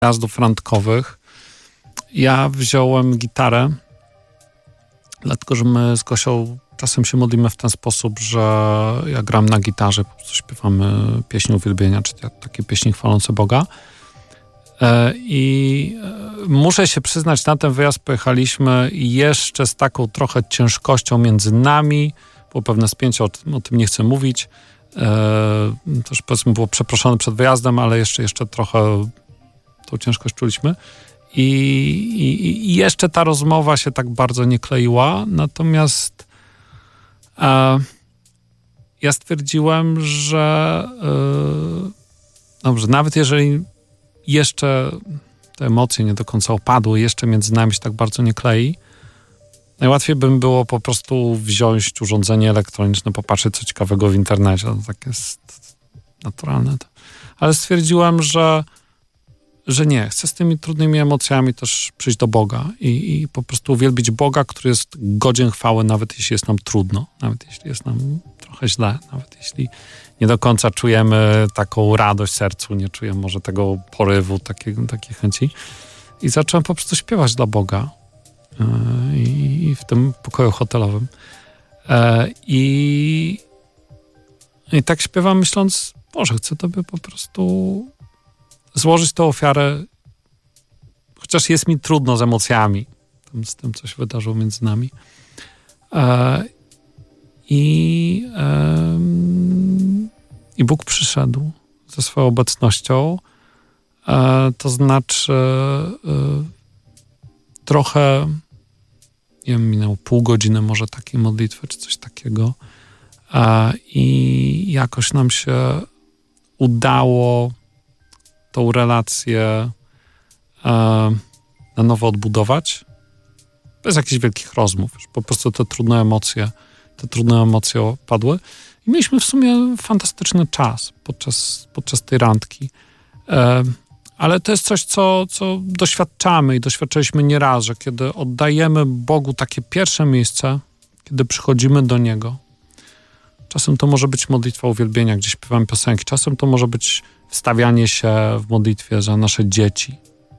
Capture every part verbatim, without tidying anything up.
wyjazdów randkowych ja wziąłem gitarę, dlatego, że my z Gosią czasem się modlimy w ten sposób, że ja gram na gitarze, po prostu śpiewamy pieśni uwielbienia, czy takie pieśni chwalące Boga. I muszę się przyznać, na ten wyjazd pojechaliśmy jeszcze z taką trochę ciężkością między nami, było pewne spięcie, o tym, o tym nie chcę mówić. Też powiedzmy było przeproszone przed wyjazdem, ale jeszcze, jeszcze trochę tą ciężkość czuliśmy. I, i, i jeszcze ta rozmowa się tak bardzo nie kleiła, natomiast e, ja stwierdziłem, że e, dobrze, nawet jeżeli jeszcze te emocje nie do końca opadły, jeszcze między nami się tak bardzo nie klei, najłatwiej by było po prostu wziąć urządzenie elektroniczne, popatrzeć co ciekawego w internecie, to tak jest naturalne. Ale stwierdziłem, że że nie, chcę z tymi trudnymi emocjami też przyjść do Boga i, i po prostu uwielbić Boga, który jest godzien chwały, nawet jeśli jest nam trudno, nawet jeśli jest nam trochę źle, nawet jeśli nie do końca czujemy taką radość w sercu, nie czujemy może tego porywu, takiego, takiej chęci. I zacząłem po prostu śpiewać dla Boga yy, i w tym pokoju hotelowym. Yy, i, I tak śpiewam, myśląc, Boże, chcę Tobie po prostu złożyć tę ofiarę, chociaż jest mi trudno z emocjami, z tym, co się wydarzyło między nami. E, i, e, I Bóg przyszedł ze swoją obecnością, e, to znaczy e, trochę, nie wiem, minęło pół godziny może takiej modlitwy, czy coś takiego, e, i jakoś nam się udało tą relację e, na nowo odbudować, bez jakichś wielkich rozmów. Po prostu te trudne emocje, te trudne emocje opadły. I mieliśmy w sumie fantastyczny czas podczas, podczas tej randki. E, ale to jest coś, co, co doświadczamy i doświadczyliśmy nieraz, że kiedy oddajemy Bogu takie pierwsze miejsce, kiedy przychodzimy do Niego, czasem to może być modlitwa uwielbienia, gdzie śpiewamy piosenki, czasem to może być wstawianie się w modlitwie za nasze dzieci.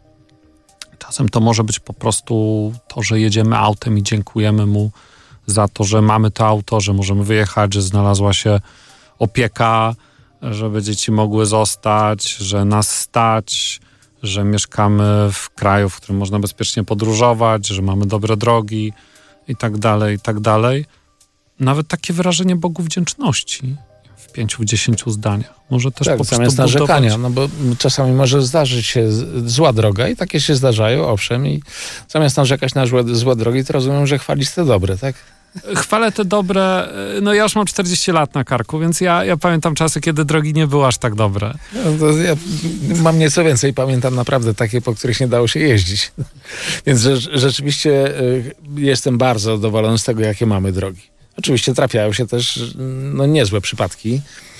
Czasem to może być po prostu to, że jedziemy autem i dziękujemy Mu za to, że mamy to auto, że możemy wyjechać, że znalazła się opieka, żeby dzieci mogły zostać, że nas stać, że mieszkamy w kraju, w którym można bezpiecznie podróżować, że mamy dobre drogi i tak dalej, i tak dalej. Nawet takie wyrażenie Bogu wdzięczności w pięciu, w dziesięciu zdaniach. Może też tak, po prostu zamiast budować... narzekania, no bo czasami może zdarzyć się zła droga i takie się zdarzają, owszem, i zamiast narzekać na złe, złe drogi, to rozumiem, że chwalić te dobre, tak? Chwalę te dobre, no ja już mam czterdzieści lat na karku, więc ja, ja pamiętam czasy, kiedy drogi nie były aż tak dobre. No to ja mam nieco więcej, pamiętam naprawdę takie, po których nie dało się jeździć. Więc rzeczywiście jestem bardzo zadowolony z tego, jakie mamy drogi. Oczywiście trafiają się też no, niezłe przypadki,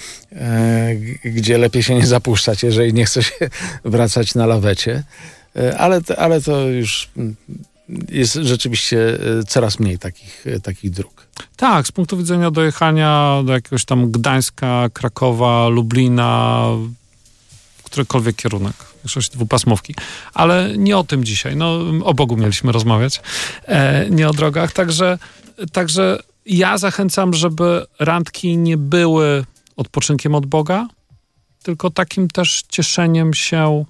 e, gdzie lepiej się nie zapuszczać, jeżeli nie chce się wracać na lawecie, e, ale, ale to już jest rzeczywiście coraz mniej takich, takich dróg. Tak, z punktu widzenia dojechania do jakiegoś tam Gdańska, Krakowa, Lublina, którykolwiek kierunek, większość dwupasmówki. Ale nie o tym dzisiaj, no o Bogu mieliśmy rozmawiać, e, nie o drogach, także, także ja zachęcam, żeby randki nie były odpoczynkiem od Boga, tylko takim też cieszeniem się,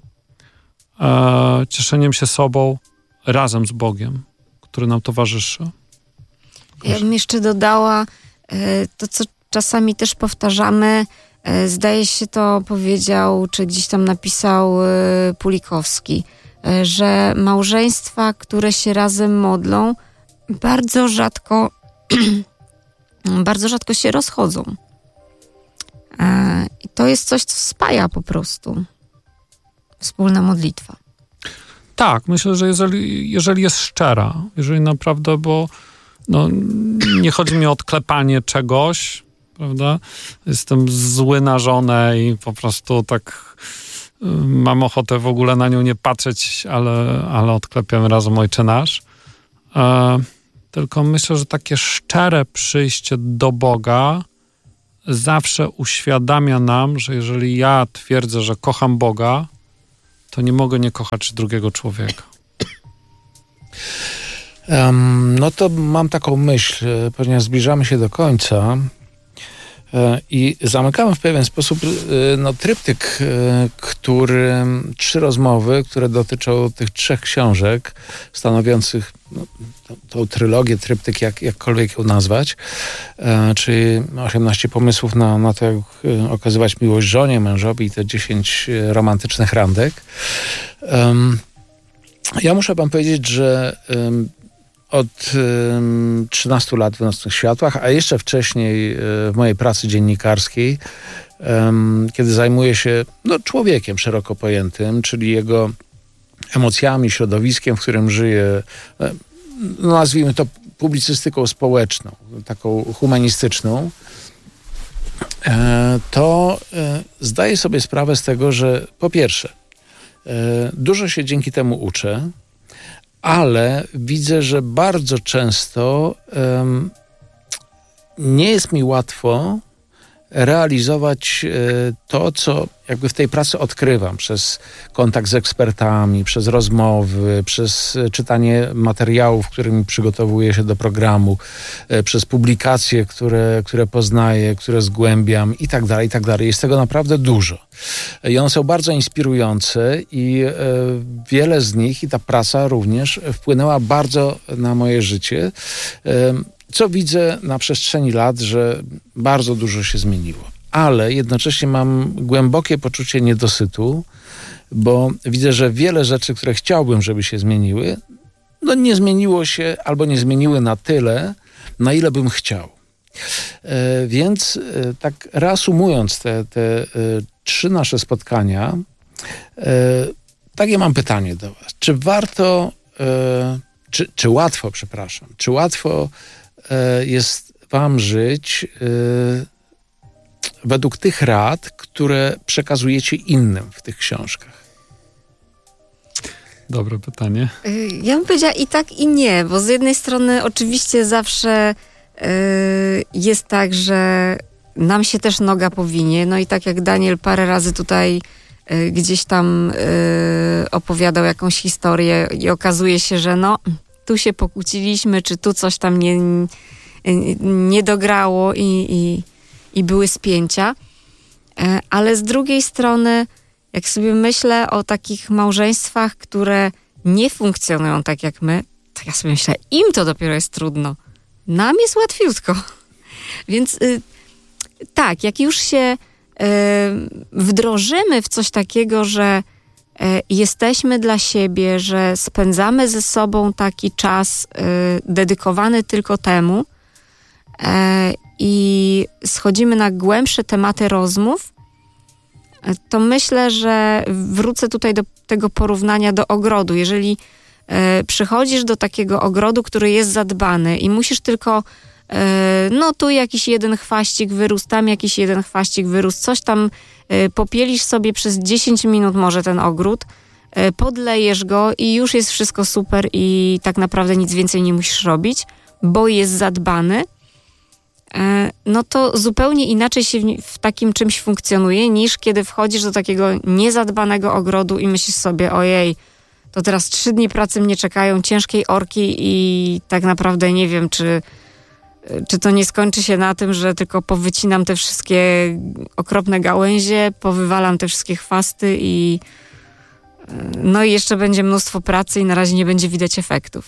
e, cieszeniem się sobą razem z Bogiem, który nam towarzyszy. Ja bym jeszcze dodała e, to, co czasami też powtarzamy. E, zdaje się, to powiedział, czy gdzieś tam napisał e, Pulikowski, e, że małżeństwa, które się razem modlą, bardzo rzadko bardzo rzadko się rozchodzą. I to jest coś, co spaja po prostu. Wspólna modlitwa. Tak, myślę, że jeżeli, jeżeli jest szczera, jeżeli naprawdę, bo no, nie chodzi mi o odklepanie czegoś, prawda? Jestem zły na żonę i po prostu tak y, mam ochotę w ogóle na nią nie patrzeć, ale, ale odklepiam razem Ojcze Nasz. E, tylko myślę, że takie szczere przyjście do Boga zawsze uświadamia nam, że jeżeli ja twierdzę, że kocham Boga, to nie mogę nie kochać drugiego człowieka. Um, no to mam taką myśl, ponieważ zbliżamy się do końca e, i zamykamy w pewien sposób e, no, tryptyk, e, który, trzy rozmowy, które dotyczą tych trzech książek stanowiących no, tą, tą trylogię, tryptyk, jak, jakkolwiek ją nazwać, e, czyli osiemnaście pomysłów na, na to, jak e, okazywać miłość żonie, mężowi i te dziesięć romantycznych randek. Um, ja muszę wam powiedzieć, że um, od um, trzynastu lat w Nocnych Światłach, a jeszcze wcześniej um, w mojej pracy dziennikarskiej, um, kiedy zajmuję się no, człowiekiem szeroko pojętym, czyli jego emocjami, środowiskiem, w którym żyje, no, nazwijmy to publicystyką społeczną, taką humanistyczną, e, to e, zdaję sobie sprawę z tego, że po pierwsze, e, dużo się dzięki temu uczę, ale widzę, że bardzo często um, nie jest mi łatwo realizować e, to, co jakby w tej pracy odkrywam przez kontakt z ekspertami, przez rozmowy, przez czytanie materiałów, którymi przygotowuję się do programu, e, przez publikacje, które, które poznaję, które zgłębiam i tak dalej, i tak dalej. Jest tego naprawdę dużo. I one są bardzo inspirujące i e, wiele z nich i ta praca również wpłynęła bardzo na moje życie. E, co widzę na przestrzeni lat, że bardzo dużo się zmieniło. Ale jednocześnie mam głębokie poczucie niedosytu, bo widzę, że wiele rzeczy, które chciałbym, żeby się zmieniły, no nie zmieniło się albo nie zmieniły na tyle, na ile bym chciał. E, więc e, tak reasumując te, te e, trzy nasze spotkania, e, takie mam pytanie do was. Czy warto, e, czy, czy łatwo, przepraszam, czy łatwo jest wam żyć y, według tych rad, które przekazujecie innym w tych książkach? Dobre pytanie. Ja bym powiedziała i tak, i nie, bo z jednej strony oczywiście zawsze y, jest tak, że nam się też noga powinie, no i tak jak Daniel parę razy tutaj y, gdzieś tam y, opowiadał jakąś historię i okazuje się, że no tu się pokłóciliśmy, czy tu coś tam nie, nie dograło i, i, i były spięcia. Ale z drugiej strony, jak sobie myślę o takich małżeństwach, które nie funkcjonują tak jak my, to ja sobie myślę, im to dopiero jest trudno. Nam jest łatwiutko. Więc y, tak, jak już się y, wdrożymy w coś takiego, że jesteśmy dla siebie, że spędzamy ze sobą taki czas y, dedykowany tylko temu y, i schodzimy na głębsze tematy rozmów, y, to myślę, że wrócę tutaj do tego porównania do ogrodu. Jeżeli y, przychodzisz do takiego ogrodu, który jest zadbany i musisz tylko y, no tu jakiś jeden chwaścik wyrósł, tam jakiś jeden chwaścik wyrósł, coś tam popielisz sobie przez dziesięć minut może ten ogród, podlejesz go i już jest wszystko super i tak naprawdę nic więcej nie musisz robić, bo jest zadbany, no to zupełnie inaczej się w takim czymś funkcjonuje, niż kiedy wchodzisz do takiego niezadbanego ogrodu i myślisz sobie, ojej, to teraz trzy dni pracy mnie czekają, ciężkiej orki i tak naprawdę nie wiem, czy Czy to nie skończy się na tym, że tylko powycinam te wszystkie okropne gałęzie, powywalam te wszystkie chwasty i no i jeszcze będzie mnóstwo pracy i na razie nie będzie widać efektów.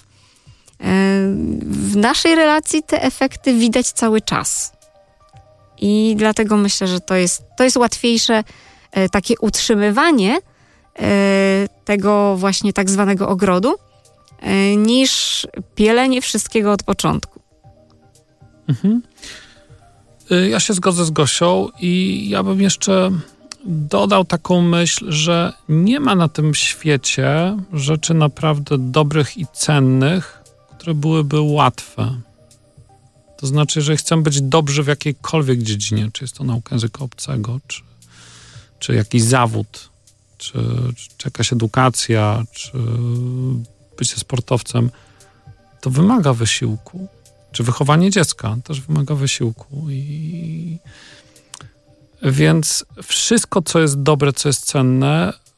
W naszej relacji te efekty widać cały czas. I dlatego myślę, że to jest, to jest łatwiejsze takie utrzymywanie tego właśnie tak zwanego ogrodu, niż pielenie wszystkiego od początku. Mhm. Ja się zgodzę z Gosią i ja bym jeszcze dodał taką myśl, że nie ma na tym świecie rzeczy naprawdę dobrych i cennych, które byłyby łatwe. To znaczy, że chcemy być dobrzy w jakiejkolwiek dziedzinie, czy jest to nauka języka obcego, czy, czy jakiś zawód, czy, czy jakaś edukacja, czy bycie sportowcem, to wymaga wysiłku. Czy wychowanie dziecka też wymaga wysiłku. I... Więc wszystko, co jest dobre, co jest cenne,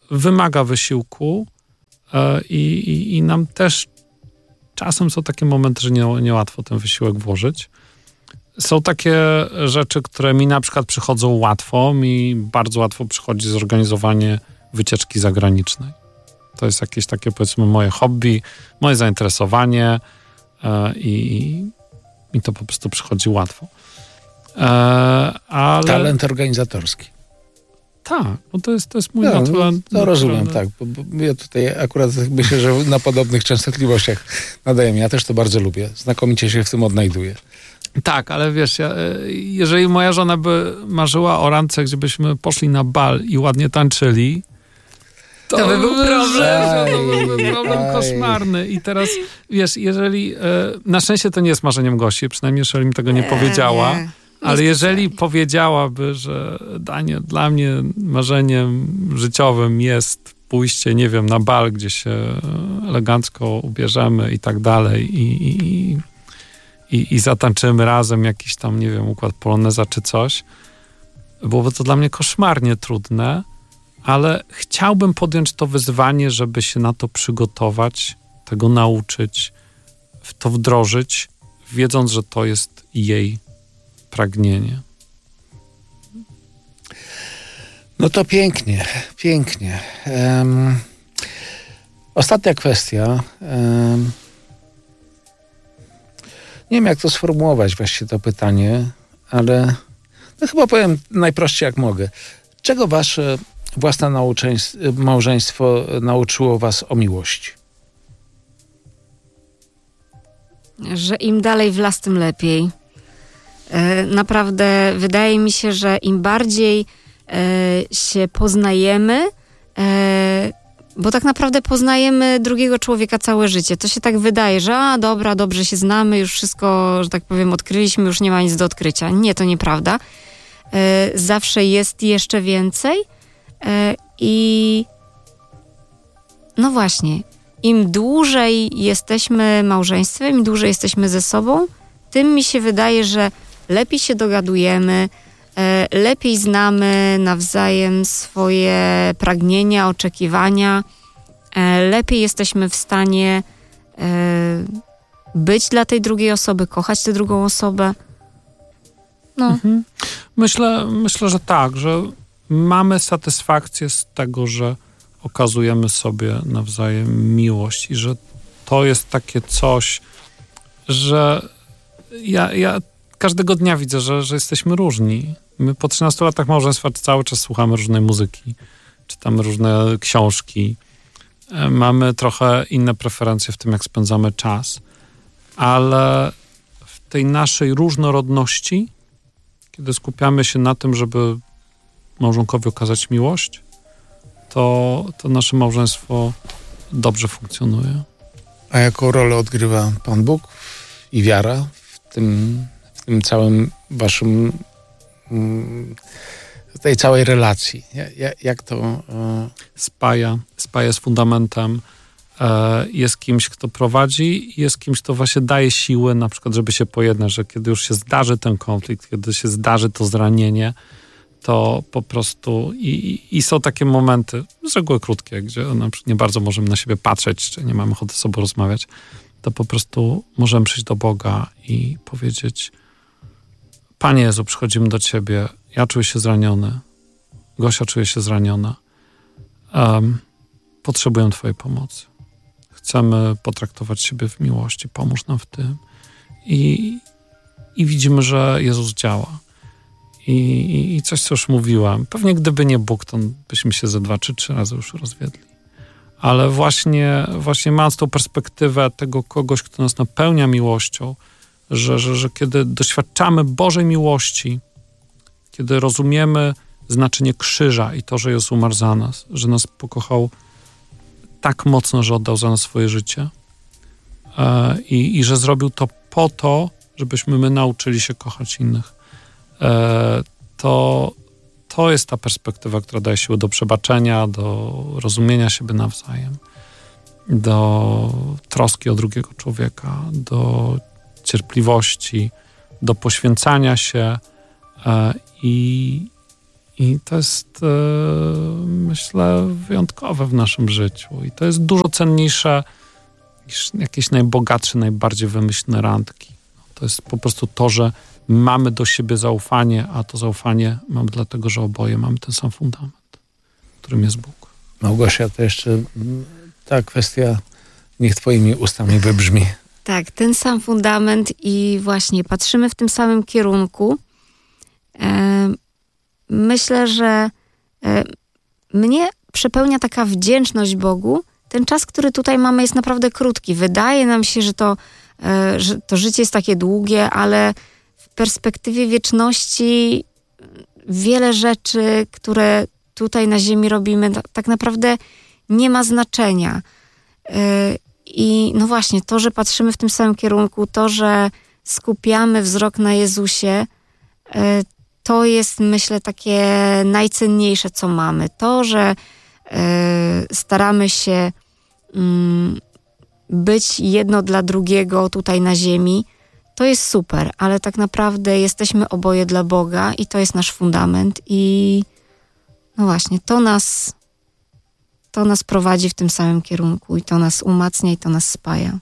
wymaga wysiłku e, i, i nam też czasem są takie momenty, że nie, niełatwo ten wysiłek włożyć. Są takie rzeczy, które mi na przykład przychodzą łatwo. Mi bardzo łatwo przychodzi zorganizowanie wycieczki zagranicznej. To jest jakieś takie, powiedzmy, moje hobby, moje zainteresowanie e, i mi to po prostu przychodzi łatwo. E, ale... Talent organizatorski. Tak, bo to jest, to jest mój no, naturalny... To rozumiem, tak. Bo, bo ja tutaj akurat myślę, że na podobnych częstotliwościach nadajemy. Ja też to bardzo lubię. Znakomicie się w tym odnajduję. Tak, ale wiesz, ja, jeżeli moja żona by marzyła o randce, gdzie byśmy poszli na bal i ładnie tańczyli, to, to by był problem. To byłby problem aj. koszmarny. I teraz, wiesz, jeżeli... E, na szczęście to nie jest marzeniem gości, przynajmniej jeżeli mi tego nie, nie powiedziała, nie. Ale jeżeli powiedziałaby, że Daniel, dla mnie marzeniem życiowym jest pójście, nie wiem, na bal, gdzie się elegancko ubierzemy i tak dalej i, i, i, i zatańczymy razem jakiś tam, nie wiem, układ poloneza czy coś, byłoby to dla mnie koszmarnie trudne, ale chciałbym podjąć to wyzwanie, żeby się na to przygotować, tego nauczyć, w to wdrożyć, wiedząc, że to jest jej pragnienie. No to pięknie, pięknie. Um, ostatnia kwestia. Um, nie wiem, jak to sformułować właściwie to pytanie, ale no chyba powiem najprościej, jak mogę. Czego wasze własne małżeństwo nauczyło was o miłości? Że im dalej w las, tym lepiej. Naprawdę wydaje mi się, że im bardziej się poznajemy, bo tak naprawdę poznajemy drugiego człowieka całe życie. To się tak wydaje, że a dobra, dobrze się znamy, już wszystko, że tak powiem, odkryliśmy, już nie ma nic do odkrycia. Nie, to nieprawda. Zawsze jest jeszcze więcej i no właśnie, im dłużej jesteśmy małżeństwem, im dłużej jesteśmy ze sobą, tym mi się wydaje, że lepiej się dogadujemy, lepiej znamy nawzajem swoje pragnienia, oczekiwania, lepiej jesteśmy w stanie być dla tej drugiej osoby, kochać tę drugą osobę. No. Mhm. Myślę, myślę, że tak, że mamy satysfakcję z tego, że okazujemy sobie nawzajem miłość i że to jest takie coś, że ja, ja każdego dnia widzę, że, że jesteśmy różni. My po trzynastu latach małżeństwa cały czas słuchamy różnej muzyki, czytamy różne książki, mamy trochę inne preferencje w tym, jak spędzamy czas, ale w tej naszej różnorodności, kiedy skupiamy się na tym, żeby małżonkowi okazać miłość, to, to nasze małżeństwo dobrze funkcjonuje. A jaką rolę odgrywa Pan Bóg i wiara w tym, w tym całym waszym, w tej całej relacji? Jak, jak to... Spaja, spaja z fundamentem. Jest kimś, kto prowadzi, jest kimś, kto właśnie daje siły, na przykład, żeby się pojednać, że kiedy już się zdarzy ten konflikt, kiedy się zdarzy to zranienie, to po prostu i, i są takie momenty, z reguły krótkie, gdzie na przykład nie bardzo możemy na siebie patrzeć, czy nie mamy ochoty z sobą rozmawiać, to po prostu możemy przyjść do Boga i powiedzieć: Panie Jezu, przychodzimy do Ciebie, ja czuję się zraniony, Gosia czuje się zraniona, um, potrzebuję Twojej pomocy. Chcemy potraktować siebie w miłości, pomóż nam w tym. I, i widzimy, że Jezus działa. I, I coś, co już mówiłam. Pewnie gdyby nie Bóg, to byśmy się ze dwa czy trzy razy już rozwiedli. Ale właśnie, właśnie mając tą perspektywę tego kogoś, kto nas napełnia miłością, że, że, że kiedy doświadczamy Bożej miłości, kiedy rozumiemy znaczenie krzyża i to, że Jezus umarł za nas, że nas pokochał tak mocno, że oddał za nas swoje życie e, i, i że zrobił to po to, żebyśmy my nauczyli się kochać innych. E, to, to jest ta perspektywa, która daje siłę do przebaczenia, do rozumienia siebie nawzajem, do troski o drugiego człowieka, do cierpliwości, do poświęcania się e, i, I to jest, e, myślę, wyjątkowe w naszym życiu. I to jest dużo cenniejsze niż jakieś najbogatsze, najbardziej wymyślne randki. To jest po prostu to, że mamy do siebie zaufanie, a to zaufanie mamy dlatego, że oboje mamy ten sam fundament, którym jest Bóg. Małgosia, to jeszcze ta kwestia niech twoimi ustami wybrzmi. Tak, ten sam fundament i właśnie patrzymy w tym samym kierunku. E, myślę, że e, mnie przepełnia taka wdzięczność Bogu. Ten czas, który tutaj mamy, jest naprawdę krótki. Wydaje nam się, że to, e, że to życie jest takie długie, ale w perspektywie wieczności wiele rzeczy, które tutaj na ziemi robimy, tak naprawdę nie ma znaczenia. I no właśnie, to, że patrzymy w tym samym kierunku, to, że skupiamy wzrok na Jezusie, to jest, myślę, takie najcenniejsze, co mamy. To, że staramy się być jedno dla drugiego tutaj na ziemi, to jest super, ale tak naprawdę jesteśmy oboje dla Boga i to jest nasz fundament i no właśnie, to nas, to nas prowadzi w tym samym kierunku i to nas umacnia i to nas spaja.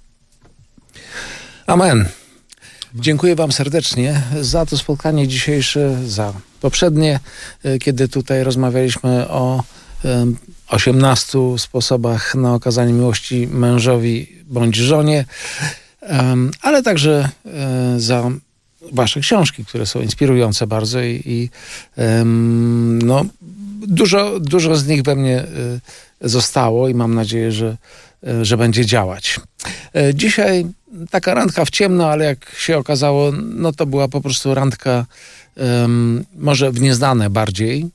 Amen. Dziękuję wam serdecznie za to spotkanie dzisiejsze, za poprzednie, kiedy tutaj rozmawialiśmy o osiemnastu sposobach na okazanie miłości mężowi bądź żonie, ale także za wasze książki, które są inspirujące bardzo i, i no, dużo, dużo z nich we mnie zostało i mam nadzieję, że, że będzie działać. Dzisiaj taka randka w ciemno, ale jak się okazało, no to była po prostu randka um, może w nieznane bardziej.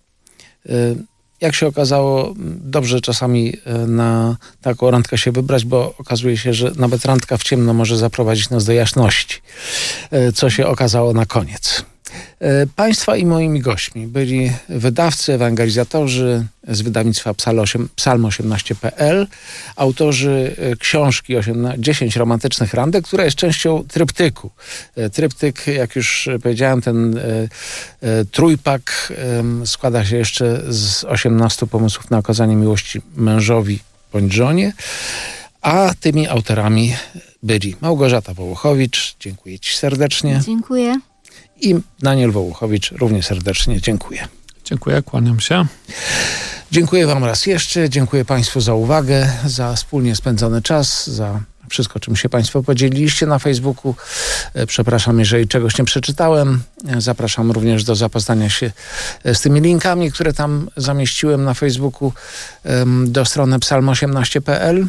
Jak się okazało, dobrze czasami na taką randkę się wybrać, bo okazuje się, że nawet randka w ciemno może zaprowadzić nas do jasności, co się okazało na koniec. Państwa i moimi gośćmi byli wydawcy, ewangelizatorzy z wydawnictwa psalm osiemnaście kropka p l, autorzy książki dziesięć romantycznych randek, która jest częścią tryptyku. Tryptyk, jak już powiedziałem, ten e, e, trójpak e, składa się jeszcze z osiemnastu pomysłów na okazanie miłości mężowi bądź żonie, a tymi autorami byli Małgorzata Wołochowicz, dziękuję ci serdecznie. Dziękuję. I Daniel Wołochowicz, równie serdecznie dziękuję. Dziękuję, kłaniam się. Dziękuję wam raz jeszcze, dziękuję państwu za uwagę, za wspólnie spędzony czas, za wszystko, czym się państwo podzieliliście na Facebooku. Przepraszam, jeżeli czegoś nie przeczytałem. Zapraszam również do zapoznania się z tymi linkami, które tam zamieściłem na Facebooku, do strony psalm osiemnaście kropka p l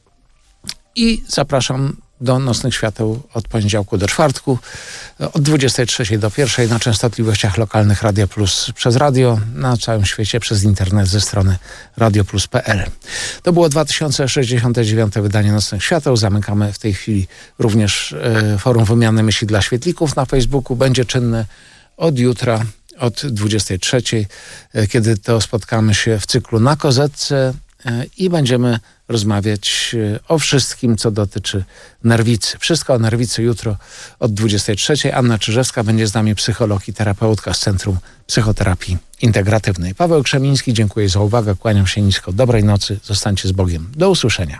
i zapraszam do Nocnych Świateł od poniedziałku do czwartku, od dwudziestej trzeciej do pierwszej na częstotliwościach lokalnych Radio Plus przez radio, na całym świecie przez internet ze strony radio plus kropka p l. To było dwa tysiące sześćdziesiąte dziewiąte wydanie Nocnych Świateł. Zamykamy w tej chwili również e, forum wymiany myśli dla świetlików na Facebooku. Będzie czynne od jutra, od dwudziestej trzeciej, e, kiedy to spotkamy się w cyklu Na Kozetce e, i będziemy rozmawiać o wszystkim, co dotyczy nerwicy. Wszystko o nerwicy jutro od dwudziestej trzeciej. Anna Czyżewska będzie z nami, psycholog i terapeutka z Centrum Psychoterapii Integratywnej. Paweł Krzemiński, dziękuję za uwagę, kłaniam się nisko. Dobrej nocy, zostańcie z Bogiem. Do usłyszenia.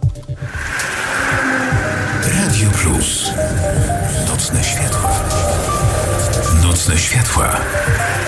Radio Plus. Nocne światła. Nocne światła.